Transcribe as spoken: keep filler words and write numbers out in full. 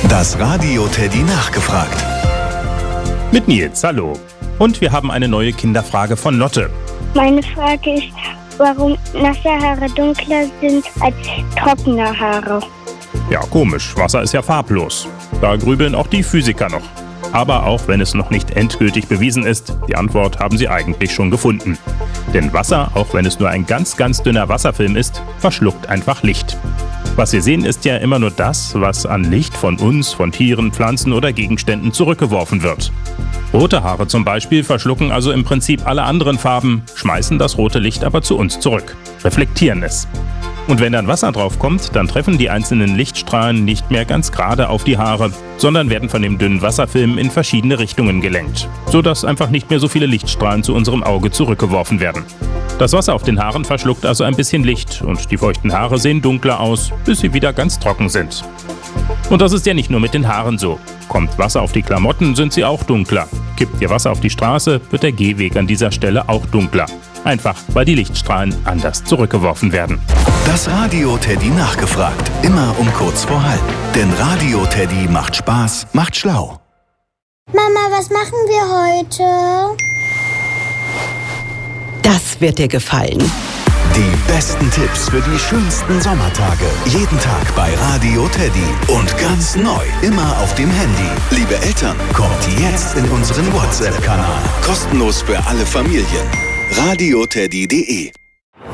Das Radio Teddy nachgefragt. Mit Nils, hallo. Und wir haben eine neue Kinderfrage von Lotte. Meine Frage ist, warum nasse Haare dunkler sind als trockene Haare. Ja, komisch. Wasser ist ja farblos. Da grübeln auch die Physiker noch. Aber auch wenn es noch nicht endgültig bewiesen ist, die Antwort haben sie eigentlich schon gefunden. Denn Wasser, auch wenn es nur ein ganz, ganz dünner Wasserfilm ist, verschluckt einfach Licht. Was wir sehen, ist ja immer nur das, was an Licht von uns, von Tieren, Pflanzen oder Gegenständen zurückgeworfen wird. Rote Haare zum Beispiel verschlucken also im Prinzip alle anderen Farben, schmeißen das rote Licht aber zu uns zurück, reflektieren es. Und wenn dann Wasser drauf kommt, dann treffen die einzelnen Lichtstrahlen nicht mehr ganz gerade auf die Haare, sondern werden von dem dünnen Wasserfilm in verschiedene Richtungen gelenkt, sodass einfach nicht mehr so viele Lichtstrahlen zu unserem Auge zurückgeworfen werden. Das Wasser auf den Haaren verschluckt also ein bisschen Licht und die feuchten Haare sehen dunkler aus, bis sie wieder ganz trocken sind. Und das ist ja nicht nur mit den Haaren so. Kommt Wasser auf die Klamotten, sind sie auch dunkler. Kippt ihr Wasser auf die Straße, wird der Gehweg an dieser Stelle auch dunkler. Einfach, weil die Lichtstrahlen anders zurückgeworfen werden. Das Radio Teddy nachgefragt. Immer um kurz vor halb. Denn Radio Teddy macht Spaß, macht schlau. Mama, was machen wir heute? Das wird dir gefallen. Die besten Tipps für die schönsten Sommertage. Jeden Tag bei Radio Teddy. Und ganz neu, immer auf dem Handy. Liebe Eltern, kommt jetzt in unseren WhatsApp-Kanal. Kostenlos für alle Familien. radio teddy punkt de